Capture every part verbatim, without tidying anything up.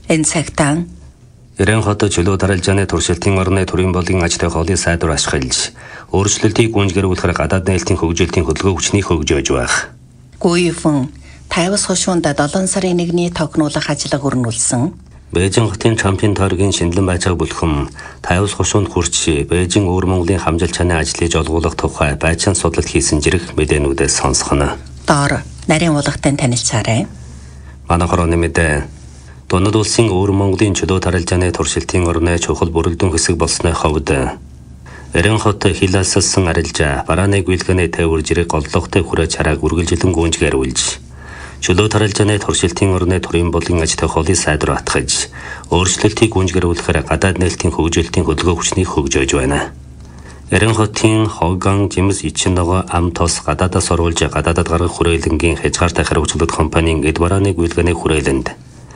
Энэ цагтаа Ирэн хот чөлөө даралжааны туршилтын орны төрийн болон аж ахуйн холыг сайдвар ашиглаж, өөрчлөлтийг гүйцэтгэхээр гадаад нээлтийн хөгжүүлэлтийн хөдөлгөөн хүчний хөгжөөж байх. Гуйфэн Тайвас хошуунд долоон сарын нэгний тогтнуулах ажиллагаа өрнүүлсэн. Бээжин хотын чампион тойргийн шинэлэн байцааг бүлхэм Тайвас хошуунд хурч Бээжин өвөр Монголын хамжилт чанарын ажлыг олгуулах тухай байцаан судлалт хийсэн зэрэг мэдээнүүдээс сонсгоно. Доор нарийн уулгатай танилцаарай. Манай хорооны мэдээ Дунд улсын өвөр Монголын чөлөө даралжааны туршилтын орны чухал бүрэлдэхүүн хэсэг болсны хувьд Эрен хот хилаассан арилжаа барааны гүйлгээний тээвэр зэрэг голлогтой хүрээ чарааг үргэлжлэн гүнжгээр үйлж чөлөө даралжааны туршилтын орны төрийн болон аж ахуйн холыг сайдвар атгаж өөрчлөлтийг гүнжгэрүүлэхээр гадаад нээлтийн хөгжүүлэлтийн хөдөлгөөн хүчнийг хөгжөөж байна. Эрен хотын Хоган Жимс Ичин ногоо ам тос гадаадаас оруулж гадаадад гаргах хүрээлэнгийн хязгаартай хариуцлага компанийн эд барааны гүйлгээний хүрээлэнд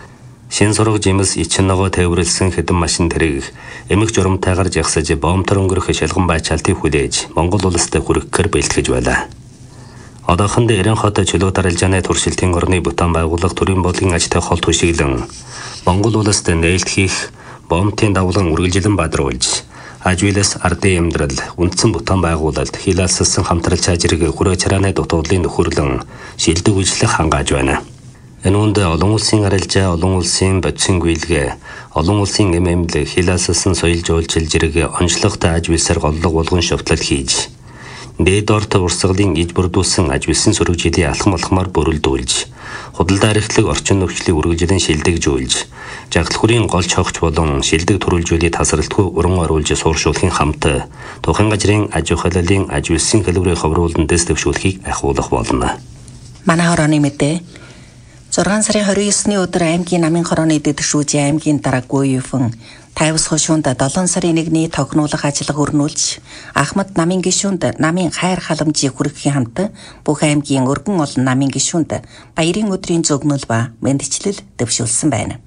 Шин сураг Жимс Ичин ногоо тээвэрлсэн хэдэн машин тэрэг эмх журамтайгаар жагсаж бомтор өнгөрөх шалган байчаалтыг хүлээж Монгол улстай хүрэхээр бэлтгэж байлаа. Одоохондоо Эрен хот чөлөө даралжааны туршилтын орны бүтээн байгууллага төрийн болон аж ахуйн хол түшиглэн Монгол улсад нээлт хийх бомтын давлан үргэлжлэн бадруулж ажиглаас ардын амьдрал үндсэн бүтээн байгуулалт хилаалссан хамтрал чажирэг хүрээ чарааны дутуудлын нөхөрлөн шилдэг үйлчлэх хангааж байна. Энэ үнд олон улсын арилжаа, олон улсын бодисын гүйлгээ, олон улсын эм эмнэлэг хилаалссан соёл жуулчил зэрэг онцлогтой ажигласаар голлог болгон шовтлол хийж дээд орт урсгалын иж бүрдүүлсэн ажигласан сөрөг жилийн алхам алхмаар бүрэлдүүлж худалдаа архитлаг орчин нөхцөлийг үргэлжлэн шилдэгжүүлж жагалхүрийн гол чогч болон шилдэг төрүүлжүүлийг тасралтгүй уран оруулж сууршуулахын хамт тухайн газрын аж ахуйлын ажигласан хэлбэрийн ховруулан дэс төвшүүлэхийг ахиулах болно. Манай хорооны мэдээ зургаан сарын хорин есний өдөр аймгийн намын хорооны дэдшүүжийн аймгийн дарга Гуйфэн Тайвас хошуунд долоон сарын нэгний тогтнуулах ажиллагаа өрнүүлж Ахмад намын гишүүнд намын хайр халамжийг хүргэхийн хамт бүх аймгийн өргөн олон намын гишүүнд баярын өдрийн зөгнөл ба мэндчлэл дэвшүүлсэн байна.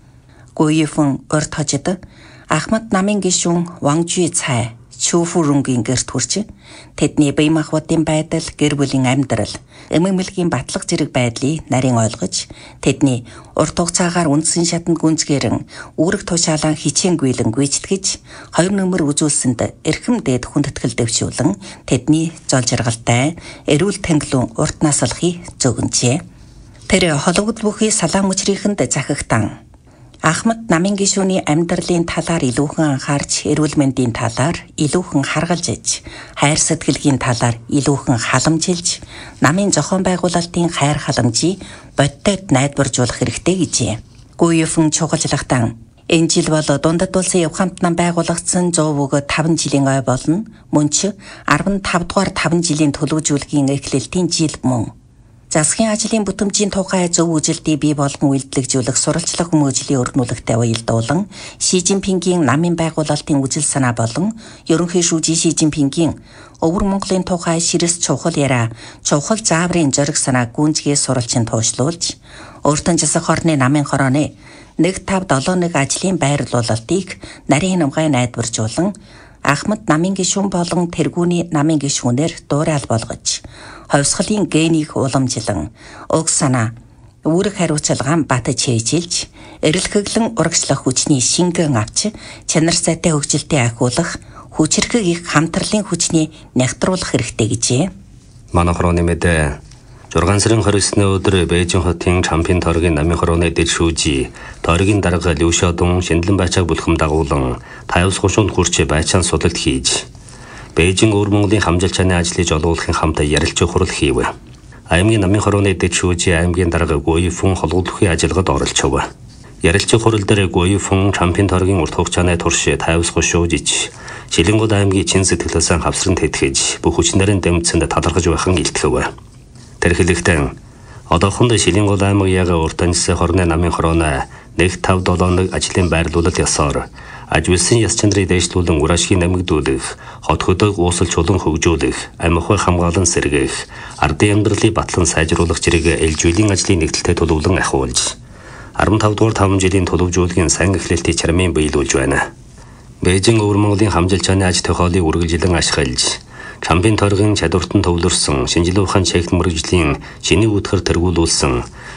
Гуйфэн урт хожид Ахмад намын гишүүн Ванжи цай Чүфүрүнгийн гэрт хүрч тэдний бие махбодын байдал, гэр бүлийн амьдрал, эмэмлэгийн батлах зэрэг байдлыг нарийн ойлгож тэдний урт хугацаагаар үндсэн шатанд гүнзгээрэн үүрэг тушаалан хичээн гүйлэн гүйцэтгэж хоёр нөмөр үзүүлсэнд эрхэм дээд хүндэтгэл дэвшүүлэн тэдний зол жаргалтай эрүүл тэнглэн урт наслахыг зөгнжээ. Тэр холбогд бүхий салаан мөчрийнхэнд захигтан Ахмад намын гишүүний амьдралын талаар илүүхэн анхаарч, эрүүл мэндийн талаар илүүхэн харгалж иж, хайр сэтгэлгийн талаар илүүхэн халамжилж, намын зохион байгуулалтын хайр халамжийг бодитод найдваржуулах хэрэгтэй гэжээ. Гуйфэн чухалчлагтан энэ жил бол дундад улсын явхамт нам байгуулагдсан зуун бөгөөд таван жилийн ой болно. Мөн ч арван тав дугаар таван жилийн төлөвжүүлгийн эхлэлтийн жил мөн. Засгийн ажлын бүтэмжийн тухай зөв үжилтийг бий болгон үйлдэлжүүлэх сурвалжлах хүмүүжлийн өрнүүлэгтэй уялдуулан Ши Жинпингийн намын байгуулалтын үжил санаа болон ерөнхий шүүжийн Ши Жинпингийн өвөр Монголын тухай ширэс чухал яриа, чухал зааврын зориг санаа гүнзгий сурвалжин туушлуулж, өөртөө засах орны намын хорооны нэг тав долоо нэг ажлын байрлуулалтыг нарийн хамгаалал найдваржуулан Ахмад намын гишүүн болон тэргүүний намын гишүүнээр дуурайл болгож ховсгалын генийг уламжлан уг санаа үүрэг хариуцлагаан батж хээжилж эрэлхэглэн урагшлах хүчний шингэн авч чанар сайтай хөгжилтийг ахиулах хүчрхэг их хамтралын хүчний нягтруулах хэрэгтэй гэжээ. Манай хорооны мэдээ зургаан сарын хорин есний өдөр Бээжин хотын чампион тойргийн намын хорооны дэдшүүжи тойргийн дарга Лүшодун шинэлэн байцааг бүлхэм дагуулan Тайвас хошуунд хурч байцаан судалт хийж Бээжин өвөр Монголын хамжилт чанарын ажлыг олгуулахын хамт ярилцах хурал хийв. Аймгийн намын хорооны дэдшүүжи аймгийн дарга Гуйфэн холгуулахын ажиллагад оролцов. Ярилцах хурал дээр Гуйфэн чампион тойргийн урт хугацааны турш Тайвас хошууж ич Шилэнгууд аймгийн чин сэтгэлээсээ хавсран тэтгэж бүх хүчнэрийн дэмцэнд талархаж байхын илтгэв. Тэр хэлэхдээ одоохондоо Шилэнгууд аймаг яга уртаньс хорны намын хорооно нэг тав долоо нэг ажлын байрлуулалт ёсоор ажигласан яс чанарыг дэвшлүүлэн үр ашгийг нэмэгдүүлэх, хот хөдөг уусал чулуун хөгжүүлэх, амьхай хамгаалан сэргээх, ардын амьдралыг батлан сайжруулах зэрэг ээлжүүлэн ажлын нэгдэлтэд төлөвлөн ахиулж, арван тав дугаар таван жилийн төлөвжүүлгийн сайн эхлэлтийн чармын биелүүлж байна. Бээжин өвөр Монголын хамжилт чанарын аж ахуйн холыг үргэлжлэн ашиглаж, чампион тойргийн чадвартан төвлөрсөн шинжилгээ ухаан чек мөрөгжлийн шинэ үүтгэр тэргүүлүүлсэн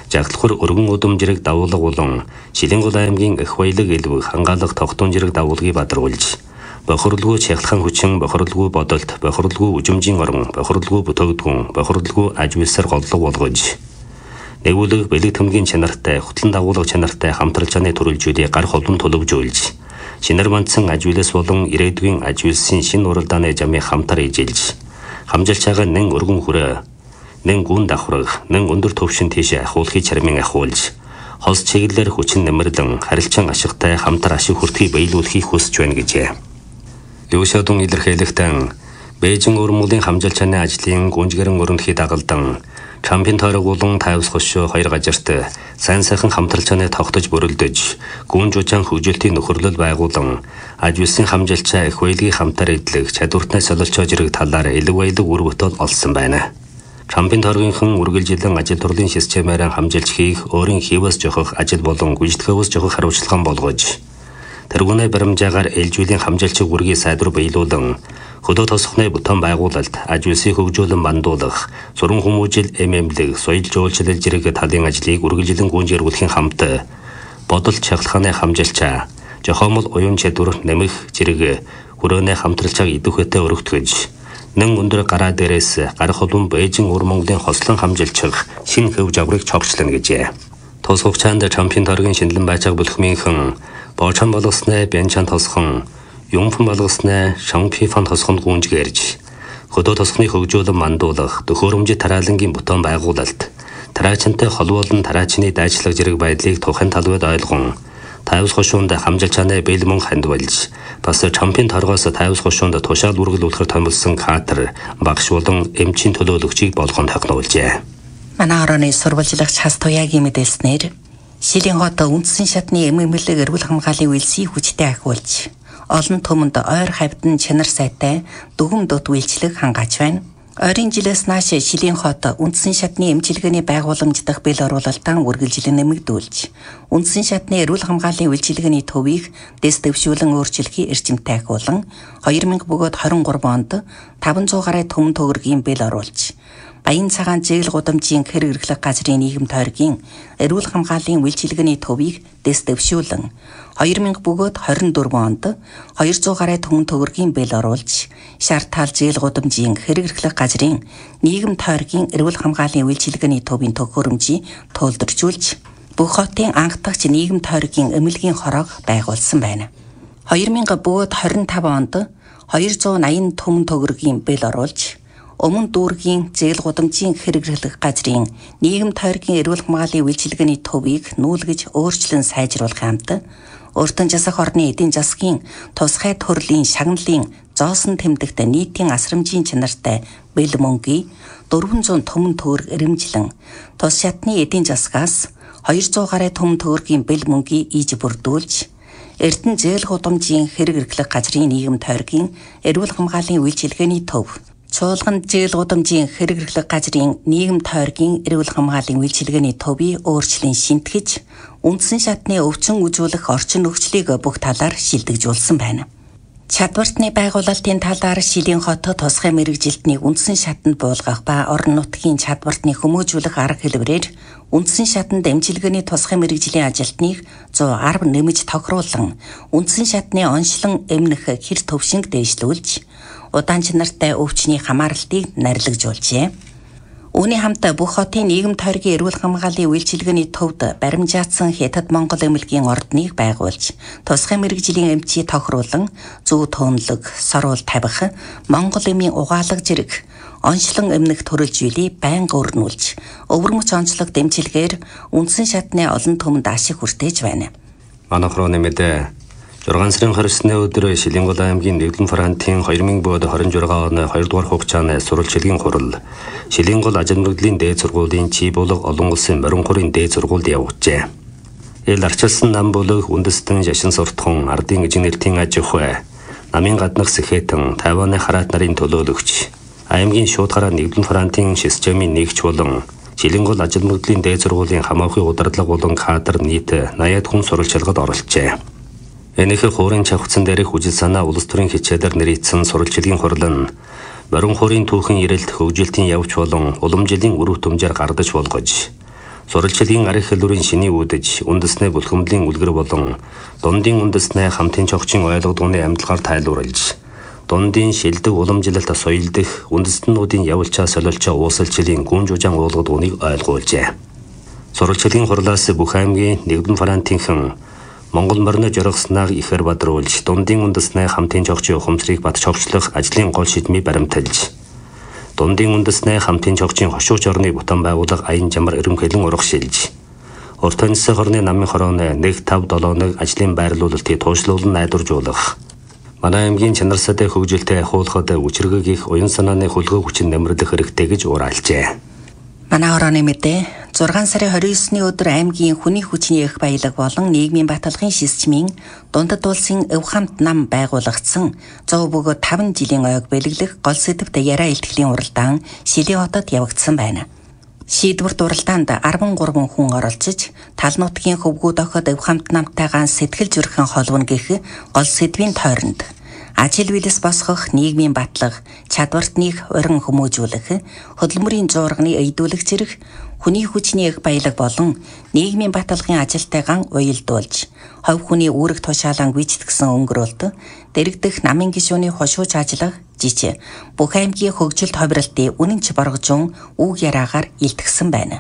жагтлахур өргөн удам жирэг давуулга болон Шилэнгол аймгийн эх баялаг элбэг хангаалга тогтун жирэг давуулгыг бадаргуулж бохирлгүй чахлахын хүчин, бохирлгүй бодолт, бохирлгүй үжимжийн орон, бохирлгүй бүтээгдэхүүн, бохирлгүй аж үйлсээр голлог болгож нэгүүлэг бэлэг төмгийн чанартай, хөтлөн дагуулга чанартай хамтрал чаны төрөлжүүдийг гар холбон тулгуурлж шинээр мандсан аж үйлс болон ирээдүйн аж үйлсийн шинэ уралдааны жамыг хамтар эжилж хамжилж байгаа нэн өргөн хүрээ, нэн гүн давхраг, нэн өндөр төвшин тийшээ ахуулахыг чармын ахуулж хос чиглэлээр хүчин нэмэрлэн харилцан ашигтай хамтар ашиг хүртгийг биелүүлэхийг хүсэж байна гэжээ. Юушадун илэрхийлэхтэн Бээжин өрмөлийн хамжилт чаны ажлын гүнжгэрэн өрөндөхий дагалдан Чампин тойрог болон тайвс хошоо хоёр газарт сайн сайхан хамтрал чаны тогтож бүрэлдэж гүн жужаан хөгжилтийн нөхөрлөл байгуулан аж үйлсийн хамжилтчаа их баялагын хамтар эдлэх чадвартай солилцоо зэрэг талаар элэг баялаг үр бүтэл олсон байна. Чампин тойрогийнхан үргэлжилэн ажил турлын системээр хамжилж хийх өөрийн хийвэс жохох ажил болон гүйцэтгээс жохох хариуцлага болгож тэргүүнээ баримжаагаар ээлжүүлэн хамжилтчиг үргийг сайдвар биелүүлэн хөдөө тосхны бутан байгуулалт аж үйлсийг хөгжүүлэн бандуулах суран хүмүүжил эмэмлэг соёл жуулчлал зэрэг талын ажлыг үргэлжилэн гүнжирүүлэхийн хамт бодол чаглахны хамжилтчаа жохомол уян чадвар нэмэх зэрэг хүрээний хамтралчааг идэвхтэй өргөтгөж нэн өндөр гараа дээрээс гар холбон Бээжин өр Монголын хослон хамжилчих шинэ хөв жаврыг чогчлно гэжээ. Тус хугацаанд Чампин тойргийн шинэлэн байцааг бүлхмийнхэн Боочон болгосноо Бянчан тосхон Юмфан болгосноо Шангпифан тосхонд гүнжгэрж хөдөө тосхны хөгжүүлэн мандуулах төхөөрөмжит тараалангийн бутан байгуулалт тараачинтай холбоолон тараачны дайчлаг зэрэг байдлыг тухайн талбайд ойлгон тайвс хошуунд хамжилт чанаа бэлмэн хандвалж бас Чампин торгоос тайвс хошуунд тушаал үргэлүүлэхээр томилсон катер багш болон эмчийн төлөөлөгчийг болгон тохиолжээ. Манай орны сурвалжлагч хас туяагийн мэдээлснээр Шилийн хот үндсэн шатны эмэмлэг эрүүл хамгааллын үйлсийг хүчтэй ахиулж олон түмэнд ойр хавьдан чанар сайтай дүгм дут үйлчлэг хангаж байна. Ойрын жилээс нааш Шилийн хот үндсэн шатны эмчилгээний байгууламж дахь бэл оруулалтаа үргэлжлэн нэмэгдүүлж үндсэн шатны эрүүл хамгааллын үйлчилгээний төвийг дэс дэвшүүлэн өөрчлөхийн эрчимтэй ахиулан хоёр мянга бөгөөд хорин гурван онд таван зуун гаруй түмэн төгрөгийн бэл оруулж Баян цагаан зээл гудамжийн хэрэг эрхлэх газрын нийгэм тойргийн эрүүл хамгааллын үйлчилгээний төвийг дэс дэвшүүлэн хоёр мянга бөгөөд хорин дөрвөн онд хоёр зуун гаруй түмэн төгрөгийн бэл оруулж шартаал зээл гудамжийн хэрэг эрхлэх газрын нийгэм тойргийн эрүүл хамгааллын үйлчилгээний төвийн төхөөрөмжийг туулдарчулж бүх хотын анх дахь нийгэм тойргийн эмнэлгийн хорог байгуулсан байна. хоёр мянга бөгөөд хорин таван онд хоёр зуун аян түмэн төгрөгийн бэл оруулж Өмнө дүүргийн зээл гудамжийн хэрэг эрхлэх газрын нийгэм тойргийн эрүүл хамгааллын үйлчилгээний төвийг нүүлгэж өөрчлөн сайжруулах хамт Өртөн засах орны эдийн засгийн тусгай төрлийн шагналын зоосон тэмдэгт нийтийн асрамжийн чанартай бэл мөнгөний дөрвөн зуун түмэн төгрөг ирэмжлэн тус шатны эдийн засгаас хоёр зуун гаруй түмэн төгрөгийн бэл мөнгөний ийж бүрдүүлж Эрдэнэ зээл гудамжийн хэрэг эрхлэх газрын нийгэм тойргийн эрүүл хамгааллын үйлчилгээний төв Цуулган зээл гудамжийн хэрэг эрхлэх газрын нийгэм тойргийн эрүүл хамгааллын үйлчилгээний төвийг өөрчлөн шинтгэж үндсэн шатны өвчин үзүүлэх орчин нөхцөлийг бүх талаар шилдэгжүүлсэн байна. Чадвартны байгуулалтын талаар Шилийн хот тусгай мэрэгжилтний үндсэн шатанд буулгах ба орон нутгийн чадвартны хүмүүжүүлэх арга хэлбэрээр үндсэн шатанд эмчилгээний тусгай мэрэгжлийн ажилтныг зуун арав нэмж тохируулан үндсэн шатны онцлон эмнэх хэр төвшинг дээшлүүлж удаан чанартай өвчний хамааралтыг нарилгажуулжээ. Үүний хамт бүх хотын нийгэм тойргийн эрүүл хамгааллын үйлчилгээний төвд баримжаатсан Хятад Монгол эмнэлгийн ордныг байгуулж, тусгай мэрэгжлийн эмчийг тохируулан зөв төөнлөг, сорвол тавих, Монгол эмийн угаалга зэрэг онцлон эмнэх төрөлжүүлийг байнга өрнүүлж, өвөрмөц онцлог дэмчилгээр үндсэн шатны олон түмэнд ашиг хүртэж байна. Манахрооны мэдээ зургаан сарын хоёр сарын өдөр Шилэнгол аймгийн Нэгдэн Франтын хоёр мянга хорин жургаан оны хоёрдугаар хугацааны сурвалжлагын хурал Шилэнгол ажил мэргэжлийн дээд сургуулийн чи болго олон улсын морин хорийн дээд сургуульд явуулжээ. Эл арчилсан нам болог үндэстэн шашин суртахуун ардын инженерийн аж ахуй намын гаднах сэхэтэн Тайваны хараат нарын төлөөлөгч аймгийн шууд гараа Нэгдэн Франтын системийн нэгч болон Шилэнгол ажил мэргэжлийн дээд сургуулийн хамаахын удирдлага болон кадр нийт наяад хүн сурвалжлагад оролцжээ. Энэхэр хуурын чавхцсан дээрх үжил санаа улс төрийн хичээлээр нэрийдсэн сурвалжлагын хурал нь морин хорийн түүхэн ирэлт хөгжилтийн явж болон уламжлалын үр дүнээр гардаж болгож Суралцлагын арх хэлбэрийн шиний үүдэж үндэснээ бүлхэмдлийн үлгэр болон дундын үндэснээ хамтын чогчийн ойлгодгооны амьдлгаар тайлбарлаж дундын шилдэг уламжлалт соёлдох үндэстнүүдийн явуулчаа солиолчоо уусалчлалын гүн жужаан уулгадгооныг ойлгуулжээ. Суралцлагын хурлаас бүх аймгийн нэгдүгээр Францийнхэн Монгол морины жоргосныг ихэр бадруулж дундын үндэснээ хамтын чогчийн ухамсарыг бат чогчлох ажлын гол шийдмийг баримталж дундын үндэснээ хамтын чогчийн хошууч орны бутан байгууллага аян жамар эрэмхэлэн урагшилж урт хоньсоо хорны намын хорооны нэг тав долооныг ажлын байрлуулалтыг туушлуулан найдваржуулах манай аймгийн чанарсатай хөгжилтэй ахуулахад үчиргэг их уян санааны хөлгөө хүчин нэмэрлэх хэрэгтэй гэж уриалжээ. Манай хорооны мэдээ зургаан сарын хорин есүсний өдөр аймгийн хүний хүчний их баялаг болон нийгмийн баталгын шисчмийн дундад улсын өв хамт нам байгуулагдсан зов бөгөөд таван жилийн ойг бэлэглэх гол сэдвт яриа илтгэлийн уралдаан Шилийн хотод явагдсан байна. Шийдвэрт уралдаанд арван гурван хүн оролцож тал нутгийн хөвгүүд охид өв хамт намтайгаан сэтгэл зүрхэн холбоно гэх гол сэдвийн тойронд ажил билс босгох нийгмийн батлага, чадварт нэг урин хүмүүжүүлэх, хөдөлмөрийн зуурганы эйдүүлэх зэрэг хүний хүчний их баялаг болон нийгмийн баталгын ажилтайгаан уялдуулж, хов хүний үүрэг тушаалан гүйцэтгсэн өнгөрөөлт, дэрэгдэх намын гишүүний хошууч ажиллах, жичи, бүх аймгийн хөгжилт ховролтын үнэнч боргожун үг яраагаар илтгэсэн байна.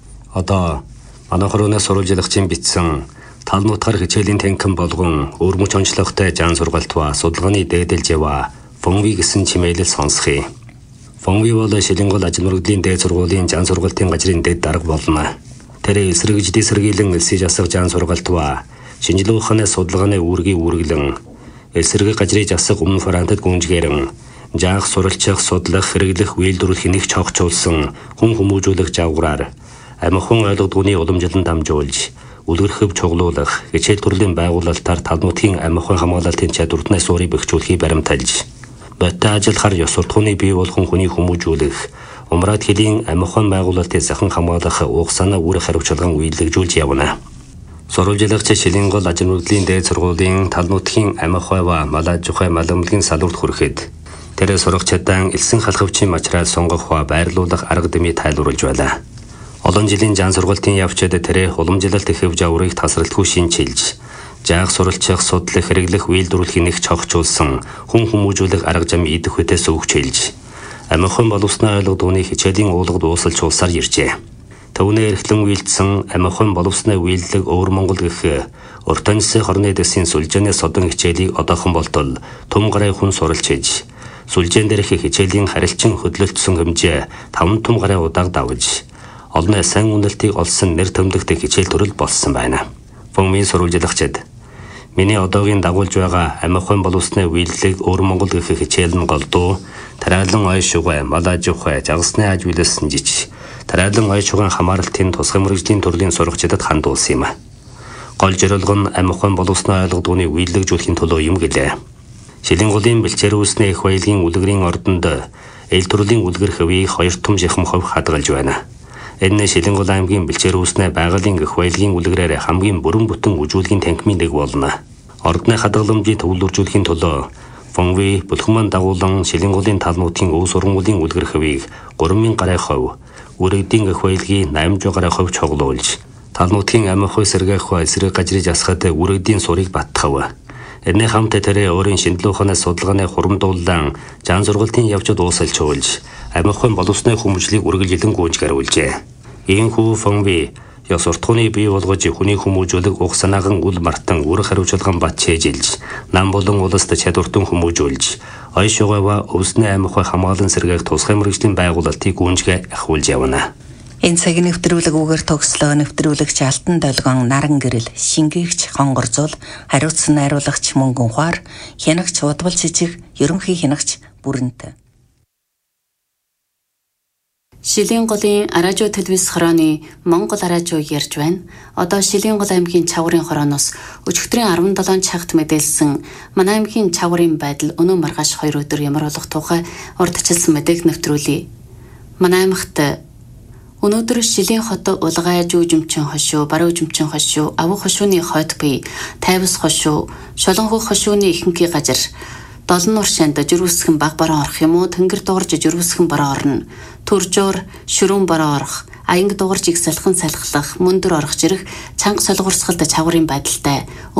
Одоо манай хорооноос сурвалжлагчийн бичсэн тал нутгаар хичээлийн танхим болгон өрмөч онцлогтой жан сургалтва судалгааны дээдэлж ява Фонви гэсэн чимэйлэл сонсхий. Фонви бол Шилэнгол ажил мөрөгдлийн дээд сургуулийн жан сургалтын газрын дэд дарга болно. Тэр эсрэгждийн сэргийлэн элсэж асах жан сургалтва шинжилгээ ухааны судалгааны үүргийг үүргэлэн эсрэг газрыг асах өмнө Францад гүнжгээрэн жаах суралцах судлах хэрэглэх үйлдвэрлэх нэг чогцуулсан хүн хүмүүжүүлэх жавгараар амихан ойлгодгооны уламжлалд дамжуулж үлгэрхэв чуглуулах хичээл төрлийн байгуулалтаар тал нутгийн амихан хамгаалалтын чадвартай суурийг бэхжүүлэхийг баримталж бодтой ажиллахаар ёс суртахууны бий болгон хүний хүмүүжүүлэх умраад хэлийн амихан байгуулалтын захин хамгаалах уг санаа үүрэг хариуцлаган үйлдвэрлэж явна. Сурвалжлагч Шилэнгол ажил мөрөгдлийн дээд сургуулийн тал нутгийн амихайва малажухай маламлгийн салварт хүрэхэд тэр сурах чадан элсэн халахвчийн материал сонгох ба байрлуулах арга дэмий тайлбарлаж байлаа. Олон жилийн жан сургалтын явцад тэрэ уламжлалт ихэв жаврыг тасралтгүй шинчилж, жаах суралцах, судлах, хэрэглэх, үйлдвэрлэхийг нэг чогчулсан хүн хүмүүжүүлэх арга замын идэх үтээс өгчилж, амихан боловсны ойлгодгооны хичээлийн уулгад уусалж улсаар иржээ. Төвнээ эрхлэн үйлдсэн амихан боловсны үйлдэлэг өвөр Монгол гэх урт хоньсоо хорны дэсийн сүлжээний содон хичээлийг одоохон болтол том гараа хүн суралцж, сүлжээн дээрх хичээлийн харилцан хөдлөлтсөн хэмжээ таван том гараа удааг давж олны сайн үнэлтийг олсон нэр төмдөгтэй хичээл төрөл болсон байна. Фонвийн сурвалжлагчид миний одоогийн дагуулж байгаа амихан боловсны үйлдэлэг өвөр Монгол гэх хичээл нь голдуу тариалан ой шугай, малажухай, жагсны аж билсэн жич тариалан ой шуган хамааралтын тусгай мөрөгжлийн төрлийн сурагчдад хандуулсан юм. Гол зорилго нь амихан боловсны ойлгодгооны үйлдвэрлэжүүлэхийн төлөө юм гэлээ. Шилэнголын бэлчээр үүснээ их баялагын үлгэрийн ордонд эл төрлийн үлгэр хөвийг хоёр том жихм хов хадгалж байна. Энэ Шилэнгол аймгийн бэлчээр үүснээ байгалийн их баялагын үлгэрээр хамгийн бүрэн бүтэн үжүүлгийн танхимын нэг болно. Ордны хадгаламжийг төвлөржүүлэхийн төлөө Фонви бүлхман дагуулан Шилэнголын тал нутгийн өв сургуулийн үлгэр хөвийг гурван мянган гаруй хов, үрэгдийн их баялагын найман гаруй хов чоглуулж, тал нутгийн амихой сэргээх ба эсрэг газрыг асахад үрэгдийн сурыг баттгав. Энэ хамт тэрэ өөрийн шинжилгээ ухааны судалгааны хурамдуулан жан сургалтын явцад уусалж хуулж, амихан боловсны хүмүүжлийг үргэлжлэн гүйж гаруулжээ. Ийхүү Фонви ёс суртахууны бий болгож хүний хүмүүжүүлэг уг санаахан үл мартан үүрэг хариуцлаган бат чэжилж, нам болон улсад чадвартан хүмүүжүүлж, ой шугайва өвсний амихай хамгаалан сэргээх тусгай мөрөгжлийн байгуулалтыг гүнжгээ ахиулж явна. Энэ цагийн нэвтрүүлэг үгээр төгслөө нэвтрүүлэгч Алтан Долгон Наран гэрэл шингээгч хонгорзуул хариуцсан найруулагч Мөнгөн Ухаар хянагч Удвал Жижиг ерөнхий хянагч Бүрэнт. Шилэнголын Аражуу телевиз хорооны Монгол Аражуу ярьж байна. Одоо Шилэнгол аймгийн Чаврын хорооноос өчигдрийн арван долоон цагт мэдээлсэн манай аймгийн Чаврын байдал өнөө маргааш хоёр өдөр ямар болох тухай урдчилсан мэдээг нэвтрүүлье. Манай аймагт өнөөдөр Шилэн хот улгай жүүжимчин хошуу, баруун жимчин хошуу, авах хошууны хойд бие, тайвас хошуу, шолонхог хошууны ихэнхий газар долон уршинд жирүүсгэн баг бараа орох юм уу, тэнгэр дуурж жирүүсгэн бараа орно. Төржөөр шүрүүн бараа орох, аянг дугарч их салхан салхлах, мөндөр орох жирэх, чанга солигурсгалд чавгарын байдалтай